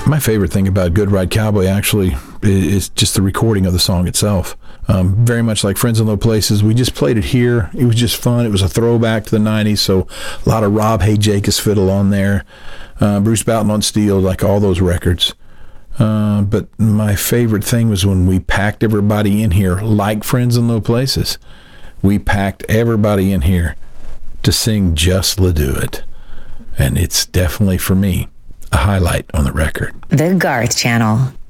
My favorite thing about Good Ride Cowboy actually is just the recording of the song itself. Very much like Friends in Low Places, we just played it here. It was just fun. It was a throwback to the 90s, so a lot of Rob Hajakis fiddle on there, Bruce Boughton on steel, like all those records. But my favorite thing was when we packed everybody in here, like Friends in Low Places. We packed everybody in here to sing Just LaDo It. And it's definitely, for me, a highlight on the record. The Garth Channel.